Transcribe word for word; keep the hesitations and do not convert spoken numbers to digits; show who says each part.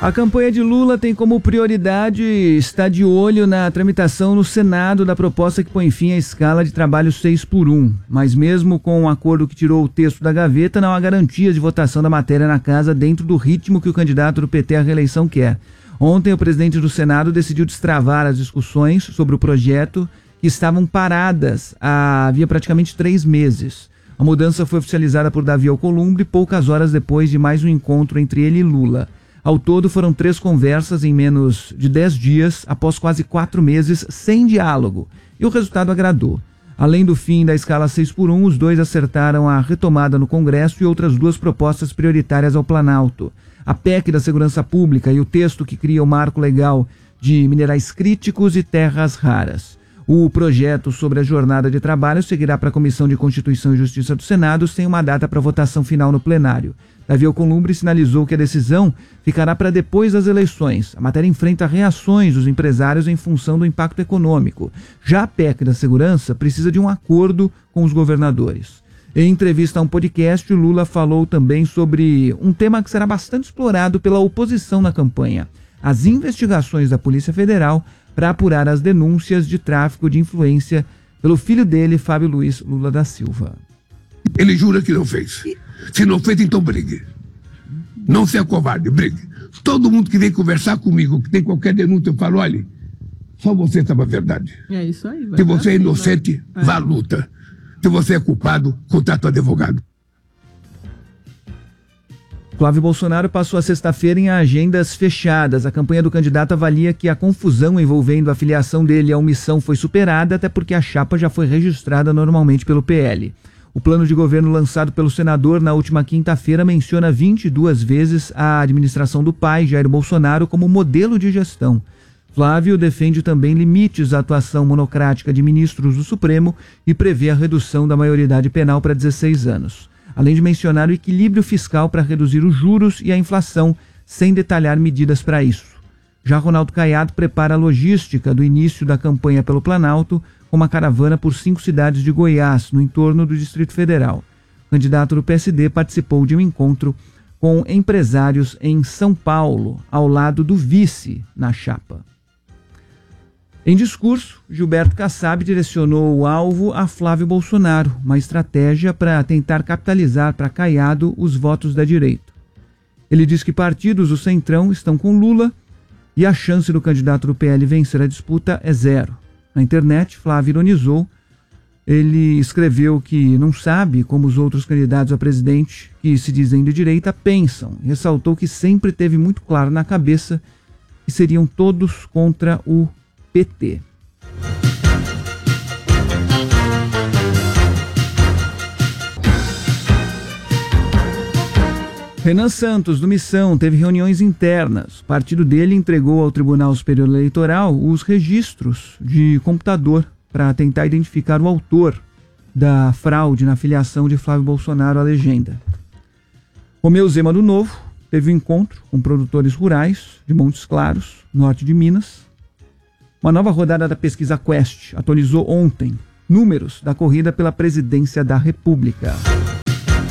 Speaker 1: A campanha de Lula tem como prioridade estar de olho na tramitação no Senado da proposta que põe fim à escala de trabalho seis por um. Mas mesmo com um acordo que tirou o texto da gaveta, não há garantias de votação da matéria na casa dentro do ritmo que o candidato do P T à reeleição quer. Ontem, o presidente do Senado decidiu destravar as discussões sobre o projeto que estavam paradas há havia praticamente três meses. A mudança foi oficializada por Davi Alcolumbre poucas horas depois de mais um encontro entre ele e Lula. Ao todo, foram três conversas em menos de dez dias, após quase quatro meses sem diálogo, e o resultado agradou. Além do fim da escala seis por um, os dois acertaram a retomada no Congresso e outras duas propostas prioritárias ao Planalto. A P E C da Segurança Pública e o texto que cria o marco legal de minerais críticos e terras raras. O projeto sobre a jornada de trabalho seguirá para a Comissão de Constituição e Justiça do Senado sem uma data para votação final no plenário. Davi Alcolumbre sinalizou que a decisão ficará para depois das eleições. A matéria enfrenta reações dos empresários em função do impacto econômico. Já a P E C da Segurança precisa de um acordo com os governadores. Em entrevista a um podcast, Lula falou também sobre um tema que será bastante explorado pela oposição na campanha: as investigações da Polícia Federal para apurar as denúncias de tráfico de influência pelo filho dele, Fábio Luiz Lula da Silva.
Speaker 2: Ele jura que não fez. Se não fez, então brigue. Não seja covarde, brigue. Todo mundo que vem conversar comigo, que tem qualquer denúncia, eu falo: olha, só você sabe a verdade.
Speaker 3: É isso aí.
Speaker 2: Se você é inocente,
Speaker 3: vai.
Speaker 2: vá à luta. Se você é culpado, contrata um advogado.
Speaker 1: Flávio Bolsonaro passou a sexta-feira em agendas fechadas. A campanha do candidato avalia que a confusão envolvendo a filiação dele à omissão foi superada, até porque a chapa já foi registrada normalmente pelo P L. O plano de governo lançado pelo senador na última quinta-feira menciona vinte e duas vezes a administração do pai, Jair Bolsonaro, como modelo de gestão. Flávio defende também limites à atuação monocrática de ministros do Supremo e prevê a redução da maioridade penal para dezesseis anos. Além de mencionar o equilíbrio fiscal para reduzir os juros e a inflação, sem detalhar medidas para isso. Já Ronaldo Caiado prepara a logística do início da campanha pelo Planalto, com uma caravana por cinco cidades de Goiás, no entorno do Distrito Federal. O candidato do P S D participou de um encontro com empresários em São Paulo, ao lado do vice na chapa. Em discurso, Gilberto Kassab direcionou o alvo a Flávio Bolsonaro, uma estratégia para tentar capitalizar para Caiado os votos da direita. Ele diz que partidos do Centrão estão com Lula e a chance do candidato do P L vencer a disputa é zero. Na internet, Flávio ironizou. Ele escreveu que não sabe como os outros candidatos a presidente que se dizem de direita pensam. E ressaltou que sempre teve muito claro na cabeça que seriam todos contra o P T. Renan Santos, do Missão, teve reuniões internas. O partido dele entregou ao Tribunal Superior Eleitoral os registros de computador para tentar identificar o autor da fraude na filiação de Flávio Bolsonaro à legenda. Romeu Zema, do Novo, teve um encontro com produtores rurais de Montes Claros, norte de Minas. Uma nova rodada da pesquisa Quest atualizou ontem números da corrida pela presidência da República.